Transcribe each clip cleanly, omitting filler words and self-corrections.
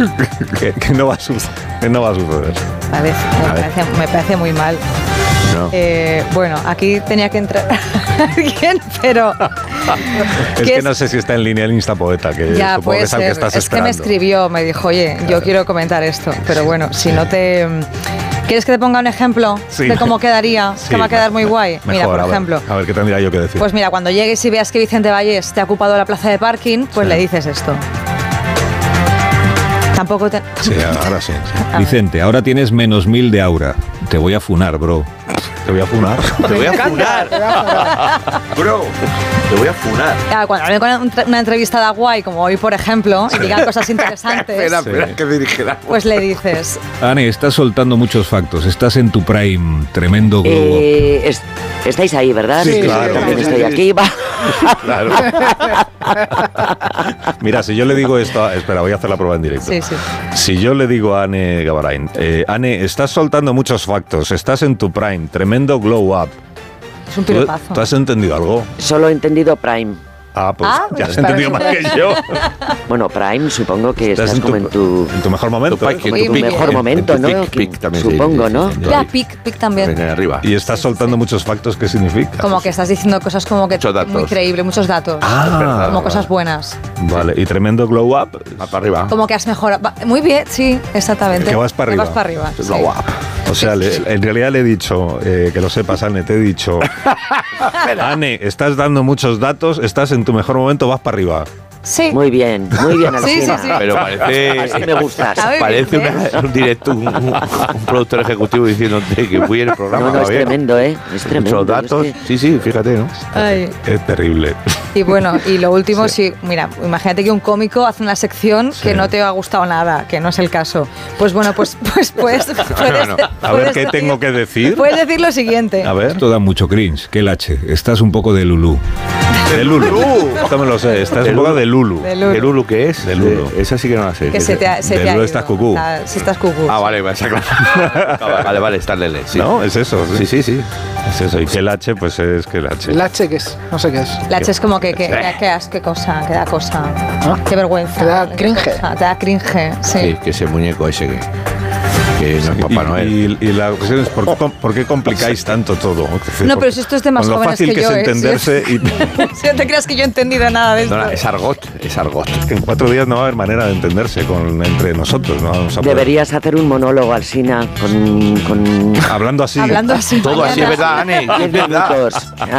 que no va a suceder. Me parece muy mal. No. Bueno, aquí tenía que entrar alguien, pero... Es que no sé si está en línea el Instapoeta, que ya, supongo que es al que estás esperando. Que me escribió, me dijo, oye, yo quiero comentar esto, pero bueno, si no te... ¿Quieres que te ponga un ejemplo de cómo quedaría? Que va a quedar muy guay. Mejor, mira, por ejemplo. A ver, ¿qué tendría yo que decir? Pues mira, cuando llegues y veas que Vicente Vallés te ha ocupado la plaza de parking, pues le dices esto. Tampoco te... Sí, ahora sí. Vicente, ahora tienes -1000 de aura. Te voy a funar, bro. ¿Te voy a funar? Te voy a funar. Bro, te voy a funar. Cuando hable con una entrevistada guay, como hoy, por ejemplo, y digan cosas interesantes, espera, que dirigirá. Pues le dices... Ane, estás soltando muchos factos. Estás en tu prime. Tremendo globo. Estáis ahí, ¿verdad? Sí, claro. También estoy aquí. Claro. Mira, si yo le digo esto... Espera, voy a hacer la prueba en directo. Sí. Si yo le digo a Ane Gabarain, Ane, estás soltando muchos factos, estás en tu prime, tremendo glow up. Es un piropazo. ¿Tú has entendido algo? Solo he entendido prime. Pues ya has entendido más que yo. Bueno, prime, supongo que estás como en tu mejor momento. En tu mejor momento, ¿no? Pic también. Supongo, ¿no? Ya, pic también. Arriba. Y estás soltando muchos factos, ¿qué significa? Como que estás diciendo cosas como que muy creíble, muchos datos. Como cosas buenas. Vale, y tremendo glow up. Va para arriba. Como que has mejorado. Muy bien, sí, exactamente. Que vas para arriba. Vas para arriba. Glow up. O sea, en realidad le he dicho, que lo sepas, Ane, te he dicho, Ane, estás dando muchos datos, estás en tu mejor momento, vas para arriba. Sí. Muy bien, Alsina. Sí. Pero parece... Así me gustas. Parece un directo, un productor ejecutivo diciéndote que fui en el programa. No, es tremendo, ¿eh? Es tremendo. Muchos datos. Sí, fíjate, ¿no? Ay. Es terrible. Y bueno, y lo último, mira, imagínate que un cómico hace una sección que no te ha gustado nada, que no es el caso. Pues bueno, pues puedes... A ver, ¿qué tengo que decir? Puedes decir lo siguiente. A ver. Esto da mucho cringe. Qué lache. Estás un poco de Lulú. De Lulu. Esto me lo sé. Estás un poco de Lulu. ¿De Lulu qué es? De Lulu. Esa sí que no la sé. Que se te ha ido. Estás cucú. Si estás cucú. Vale, está claro. Vale, está lele. Sí. No, es eso. Sí. Es eso. Y que lache, pues es que lache. ¿Lache qué es? No sé qué es. Lache es como que cosa, que da cosa. ¿Ah? Qué vergüenza. Te da cringe. Te da cringe, Sí, que ese muñeco ese que no es Papá Noel. Y la cuestión es, ¿por qué complicáis tanto todo? No, pero si esto es de más jóvenes que yo. Con lo fácil que es entenderse. Si no te creas que yo he entendido nada de esto. No, es argot. Es que en 4 días no va a haber manera de entenderse entre nosotros. ¿No? Deberías hacer un monólogo, Alsina, con... Hablando así. Todo así, es verdad, Ane. 10 minutos.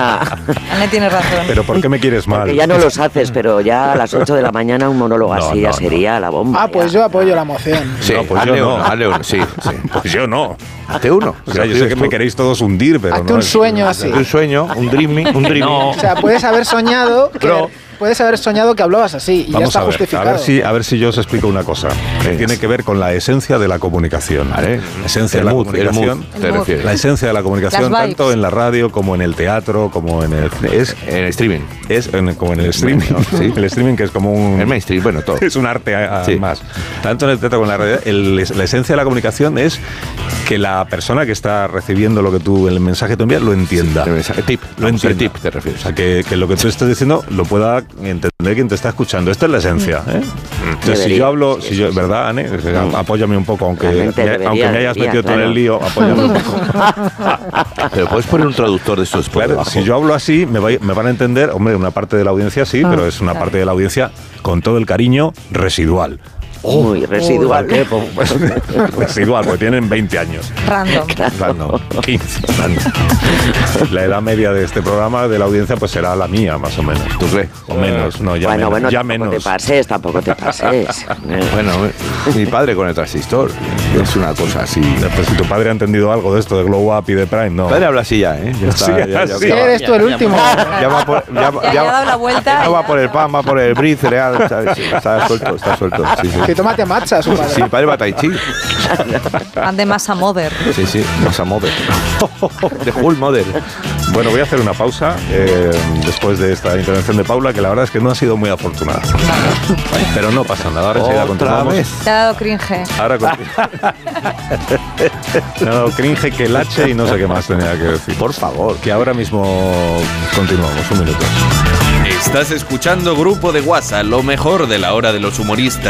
Ane tiene razón. Pero ¿por qué me quieres mal? Porque ya no los haces, pero ya a las 8 de la mañana un monólogo así ya sería la bomba. Pues yo apoyo la moción. Sí, pues hazle yo no. Hazle uno, sí. Pues yo no. Hazte uno. O sea, yo sé que me queréis todos hundir, pero hazte no. un sueño así. Un sueño, un dreaming. No. O sea, puedes haber soñado que hablabas así y Vamos ya está justificado. A ver si yo os explico una cosa. Tiene que ver con la esencia de la comunicación. Vale. La esencia de la comunicación. ¿Te refieres? La esencia de la comunicación, tanto en la radio como en el teatro, como en el streaming. Como en el streaming. Sí. El streaming, que es como un... El mainstream, bueno, todo. Es un arte más. Tanto en el teatro como en la radio. La esencia de la comunicación es que la persona que está recibiendo el mensaje que tú envías lo entienda. El tip. Lo entienda. El tip, te refieres. O sea, que lo que tú estás diciendo lo pueda entender quien te está escuchando. Esta es la esencia. Entonces, si yo hablo, ¿verdad, Ane? Apóyame un poco, aunque me hayas metido tú en el lío, apóyame un poco. Pero puedes poner un traductor de estos. Claro, si yo hablo así, me van a entender, hombre, una parte de la audiencia sí, pero es una parte de la audiencia con todo el cariño residual. Muy residual. Pues, residual, porque tienen 20 años. Random. 15. La edad media de este programa, de la audiencia, pues será la mía, más o menos. ¿Tú crees? O menos. No, ya menos. Bueno, ya tampoco menos. tampoco te pases. Bueno, mi padre con el transistor es una cosa así. Pero si tu padre ha entendido algo de esto de Glow Up y de Prime, no. Mi padre habla así ya, ¿eh? Ya está. Sí, eres tú el último. Ya va por... Ya ha dado la vuelta. No va por el pan, va por el brie, cereal. Está suelto. Sí. Que tómate matcha, su padre. Sí, mi padre va a Tai Chi. Van de masa mother. Sí, masa mother. De Hull mother. Bueno, voy a hacer una pausa después de esta intervención de Paula, que la verdad es que no ha sido muy afortunada. Pero no pasa nada, ahora enseguida continuamos. Te ha dado cringe. Ahora me ha dado cringe, que lache y no sé qué más tenía que decir. Por favor. Que ahora mismo continuamos, un minuto. Estás escuchando Grupo de WhatsApp, lo mejor de la hora de los humoristas.